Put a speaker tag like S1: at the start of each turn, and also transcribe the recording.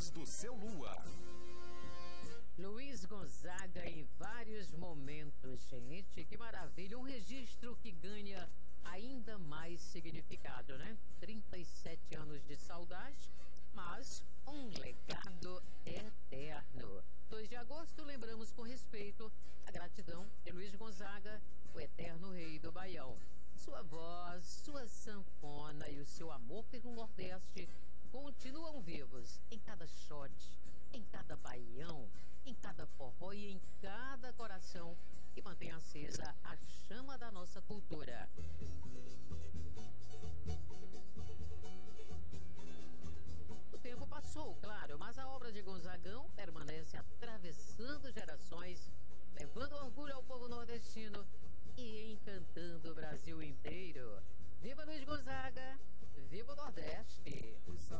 S1: Luz do seu Lua.
S2: Luiz Gonzaga em vários momentos, gente, que maravilha, um registro que ganha ainda mais significado, né? 37 anos de saudade, mas um legado eterno. 2 de agosto, lembramos com respeito a gratidão de Luiz Gonzaga, o eterno rei do Baião. Sua voz, sua sanfona e o seu amor pelo Nordeste continuam vivos em cada shot, em cada baião, em cada forró e em cada coração que mantém acesa a chama da nossa cultura. O tempo passou, claro, mas a obra de Gonzagão permanece atravessando gerações, levando orgulho ao povo nordestino e encantando o Brasil inteiro. Viva Luiz Gonzaga! Viva o Nordeste!